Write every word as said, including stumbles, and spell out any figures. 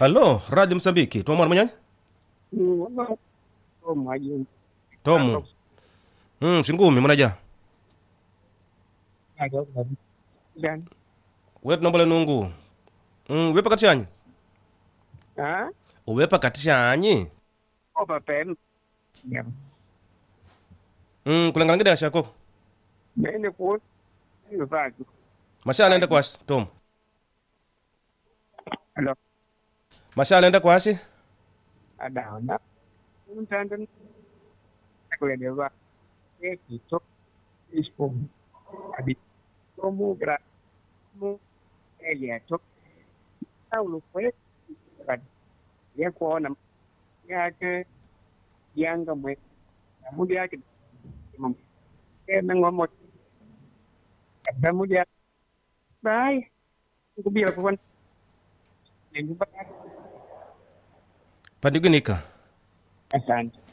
Alô, Rádio Moçambique. Tua mano amanhã? Tomo. Hum, singumi munaja. Wetu nombole nungu. Hum, wepa kati yanyi? Ah, Uwepa kati yanyi? opa pen. Hum, kulangala ngida shako. Mene ko ni vagu. Mashala enda kwasi, Tom. Hello. Mashala enda kwasi? Ada na. Untandan. Ko ya deva. E kito. Ispo. Abi. Como gra. Mu. Ele to. Tau lu kwe. Ya ko na. Ya ke. Yang mwe. Mu dia ke. Mom. Ke ngomot. Ada mu dia. Bye. Ko biar ko kan. Ini Pandiginika. Asante.